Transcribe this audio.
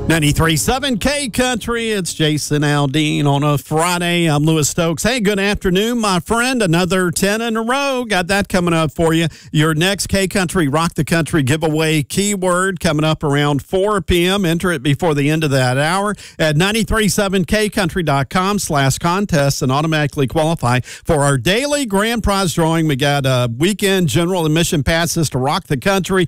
93.7 K Country. It's Jason Aldean on a Friday. I'm Lewis Stokes. Hey, good afternoon, my friend. Another 10 in a row. Got that coming up for you. Your next K Country Rock the Country giveaway keyword coming up around 4 p.m. Enter it before the end of that hour at 937kcountry.com/contest and automatically qualify for our daily grand prize drawing. We got weekend general admission passes to Rock the Country.